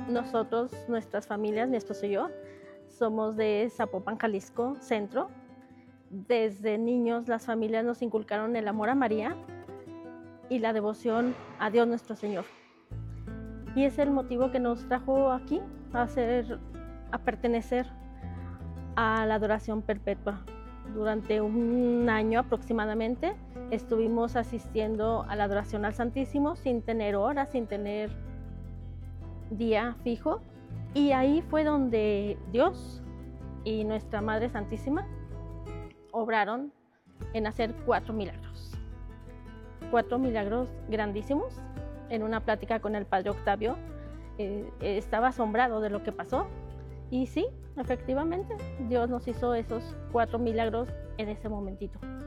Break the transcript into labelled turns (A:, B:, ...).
A: Nosotros, nuestras familias, mi esposo y yo, somos de Zapopan, Jalisco, centro. Desde niños las familias nos inculcaron el amor a María y la devoción a Dios nuestro Señor. Y es el motivo que nos trajo aquí a pertenecer a la adoración perpetua. Durante un año aproximadamente estuvimos asistiendo a la adoración al Santísimo sin tener horas, sin tener día fijo, y ahí fue donde Dios y nuestra Madre Santísima obraron en hacer 4 milagros. 4 milagros grandísimos. En una plática con el Padre Octavio, estaba asombrado de lo que pasó. Y sí, efectivamente, Dios nos hizo esos 4 milagros en ese momentito.